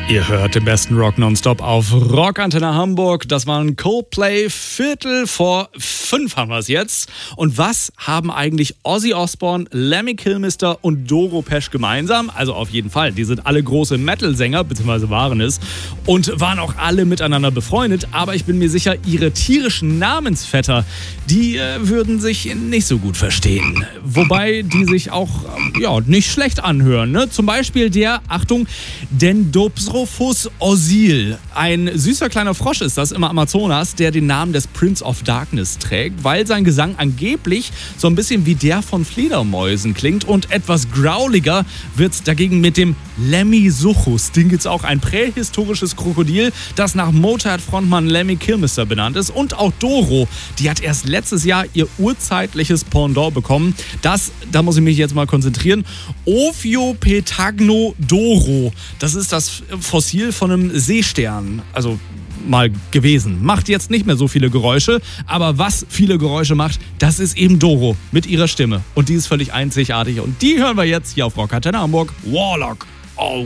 Ihr hört den besten Rock nonstop auf Rockantenne Hamburg. Das war ein Coldplay. 4:45 haben wir es jetzt. Und was haben eigentlich Ozzy Osbourne, Lemmy Kilmister und Doro Pesch gemeinsam? Also auf jeden Fall, die sind alle große Metal-Sänger, beziehungsweise waren es. Und waren auch alle miteinander befreundet. Aber ich bin mir sicher, ihre tierischen Namensvetter, die würden sich nicht so gut verstehen. Wobei die sich auch nicht schlecht anhören. Ne? Zum Beispiel der, Achtung, Dendrophus osil. Ein süßer kleiner Frosch ist das im Amazonas, der den Namen des Prince of Darkness trägt, weil sein Gesang angeblich so ein bisschen wie der von Fledermäusen klingt. Und etwas growliger wird's dagegen mit dem Lemmy-Suchus. Den gibt's auch, ein prähistorisches Krokodil, das nach Motorhead-Frontmann Lemmy Kilmister benannt ist. Und auch Doro, die hat erst letztes Jahr ihr urzeitliches Pendant bekommen. Da muss ich mich jetzt mal konzentrieren. Ophiopetagnodoro. Das ist das Fossil von einem Seestern. Also mal gewesen. Macht jetzt nicht mehr so viele Geräusche, aber was viele Geräusche macht, das ist eben Doro mit ihrer Stimme. Und die ist völlig einzigartig. Und die hören wir jetzt hier auf Rockantenne Hamburg. Warlock. Oh.